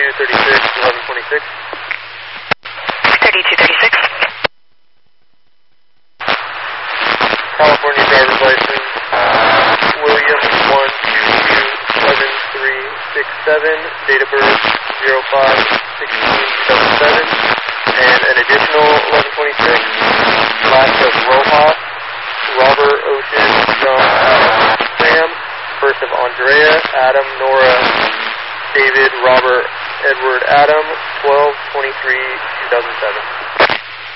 3236, 1126. 3236. California driver's license, William 122-11367, date of birth 05-16-2007, and an additional 1126, last of Rojas, Robert Ocean, John Adam Sam, first of Andrea, Adam, Nora, David, Robert, Edward, Adam, 12-23-2007.